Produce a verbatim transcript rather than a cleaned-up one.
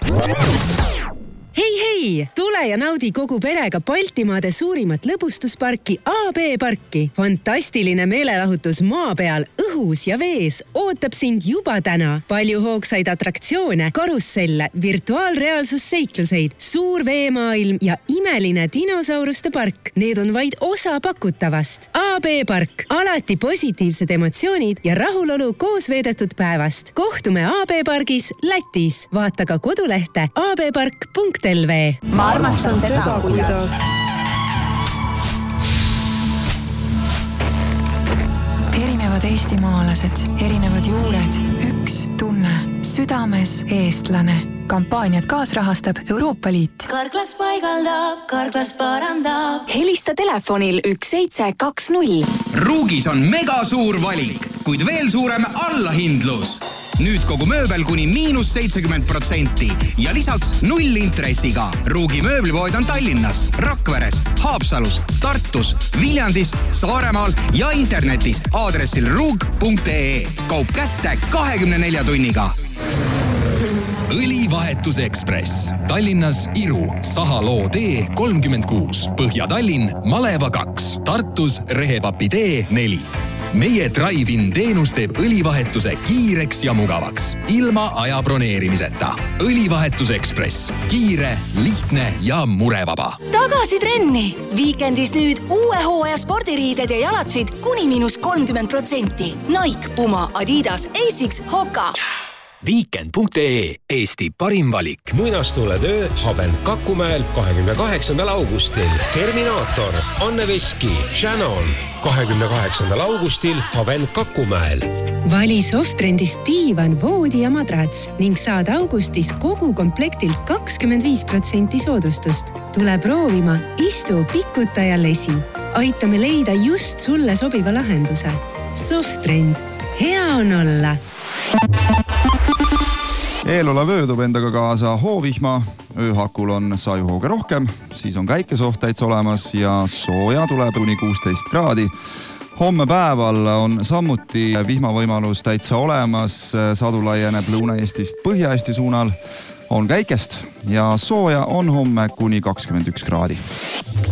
Hei, hei! Tule ja naudi kogu perega Baltimaade suurimat lõbustusparki A B parki. Fantastiline meelelahutus maa peal, õhus ja vees ootab sind juba täna. Palju hoogsaid atraktsioone, karusselle, virtuaalreaalsusseikluseid, suur veemaailm ja imeline dinosauruste park. Need on vaid osa pakutavast. A B park. Alati positiivsed emotsioonid ja rahulolu koos veedetud päevast. Kohtume A B pargis Lätis. Vaata ka kodulehte a b park punkt l v. Ma armastan seda, kuidas. Erinevad eestimaalased, erinevad juured, üks tunne, südames eestlane. Kampaaniat kaasrahastab Euroopa Liit. Karklas paigaldab, Karklas parandab. Helista telefonil üks seitse kaks null. Ruugis on mega suur valik, kuid veel suurem allahindlus. Nüüd kogu mööbel kuni miinus seitsekümmend protsenti ja lisaks null intressiga. Ruugi mööblipood on Tallinnas, Rakveres, Haapsalus, Tartus, Viljandis, Saaremaal ja internetis aadressil ruug punkt ee. Kaup kätte kahekümne nelja tunniga. Õlivahetus Ekspress. Tallinnas Iru, Sahaloo tee kolmkümmend kuus. Põhja-Tallinn, Maleva kaks. Tartus, Rehepapi tee neli. Meie Drive-in teenus teeb õlivahetuse kiireks ja mugavaks, ilma aja broneerimiseta. Õlivahetus Ekspress. Kiire, lihtne ja murevaba. Tagasi trenni! Viikendis nüüd uue hooaja spordiriided ja jalatsid kuni miinus kolmkümmend protsenti. Nike, Puma, Adidas, Asics, Hoka. Weekend punkt ee. Eesti parim valik. Muinastuletöö Haben Kakumäel kahekümne kaheksandal augustil. Terminaator, Anne Veski, Shannon. kahekümne kaheksandal augustil Haben Kakumäel. Vali Softrendist diivan, voodi ja madrats ning saad augustis kogu komplektilt kakskümmend viis protsenti soodustust. Tule proovima, istu, pikuta ja lesi. Aitame leida just sulle sobiva lahenduse. Softrend. Hea on olla. Eelola vöö toob endaga kaasa hoovihma, ööhakul on sajuhooge rohkem, siis on käikesoht täitsa olemas ja sooja tuleb kuni kuusteist kraadi. Homme päeval on samuti vihmavõimalus täitsa olemas, sadu laieneb Lõuna-Eestist Põhja-Eesti suunal, on käikest ja sooja on homme kuni kakskümmend üks kraadi.